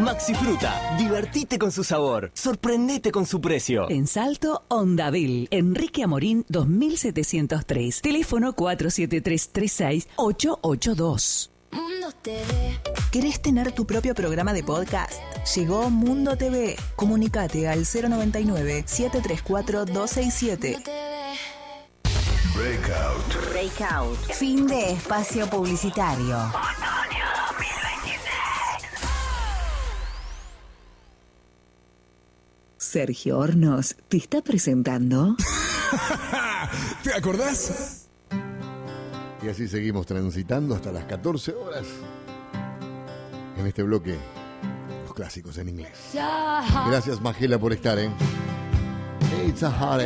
Maxi Fruta, divertite con su sabor, sorprendete con su precio. En Salto, Hondaville, Enrique Amorín 2703, teléfono 473-36-882. Mundo TV. ¿Querés tener tu propio programa de podcast? Llegó Mundo TV. Comunicate al 099-734-267. Breakout. Fin de espacio publicitario. Otoño 2026. Sergio Hornos te está presentando. ¿Te acordás? Y así seguimos transitando hasta las 14 horas en este bloque, los clásicos en inglés. Gracias, Magela, por estar, It's a Holiday.